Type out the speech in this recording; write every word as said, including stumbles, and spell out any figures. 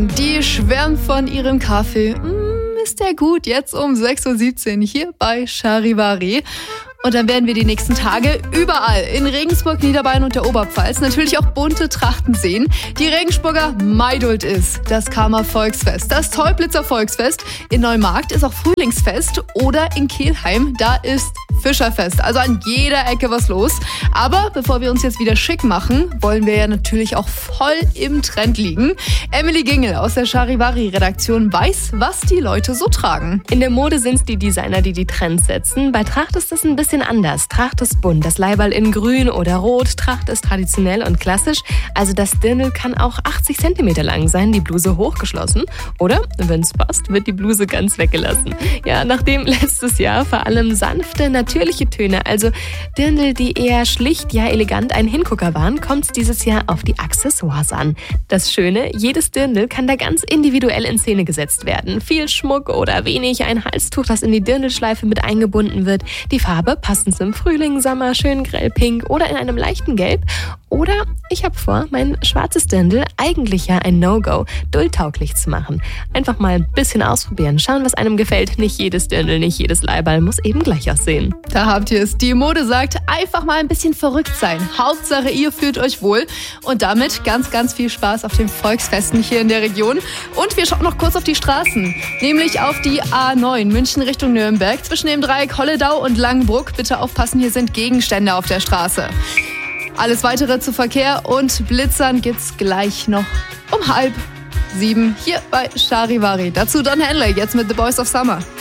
Die schwärmt von ihrem Kaffee. Mm, ist der gut? Jetzt um sechs Uhr siebzehn hier bei Charivari. Und dann werden wir die nächsten Tage überall in Regensburg, Niederbayern und der Oberpfalz natürlich auch bunte Trachten sehen. Die Regensburger Maidult ist das Kama Volksfest. Das Teuflitzer Volksfest in Neumarkt ist auch Frühlingsfest. Oder in Kelheim, da ist Fischerfest. Also an jeder Ecke was los. Aber bevor wir uns jetzt wieder schick machen, wollen wir ja natürlich auch voll im Trend liegen. Emily Gingel aus der Charivari-Redaktion weiß, was die Leute so tragen. In der Mode sind es die Designer, die die Trends setzen. Bei Tracht ist das ein bisschen anders. Tracht ist bunt, das Leiberl in grün oder rot. Tracht ist traditionell und klassisch. Also das Dirndl kann auch achtzig Zentimeter lang sein, die Bluse hochgeschlossen. Oder, wenn es passt, wird die Bluse ganz weggelassen. Ja, nachdem letztes Jahr vor allem sanfte, natürliche Töne, also Dirndl, die eher schlicht, ja elegant ein Hingucker waren, kommt es dieses Jahr auf die Accessoires an. Das Schöne, jedes Dirndl kann da ganz individuell in Szene gesetzt werden. Viel Schmuck oder wenig, ein Halstuch, das in die Dirndlschleife mit eingebunden wird. Die Farbe passend zum Frühling, Sommer, schön grellpink oder in einem leichten Gelb. Oder ich habe vor, mein schwarzes Dirndl, eigentlich ja ein No-Go, duldtauglich zu machen. Einfach mal ein bisschen ausprobieren, schauen, was einem gefällt. Nicht jedes Dirndl, nicht jedes Leiberl muss eben gleich aussehen. Da habt ihr es. Die Mode sagt, einfach mal ein bisschen verrückt sein. Hauptsache, ihr fühlt euch wohl. Und damit ganz, ganz viel Spaß auf den Volksfesten hier in der Region. Und wir schauen noch kurz auf die Straßen, nämlich auf die A neun, München Richtung Nürnberg, zwischen dem Dreieck Holledau und Langenbruck. Bitte aufpassen, hier sind Gegenstände auf der Straße. Alles weitere zu Verkehr und Blitzern gibt's gleich noch um halb sieben hier bei Charivari. Dazu Don Henley, jetzt mit The Boys of Summer.